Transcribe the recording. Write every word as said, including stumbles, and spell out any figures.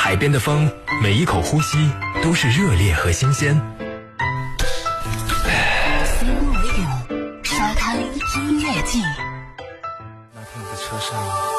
海边的风，每一口呼吸都是热烈和新鲜。 C U Radio 沙滩音乐季。 那天我在车上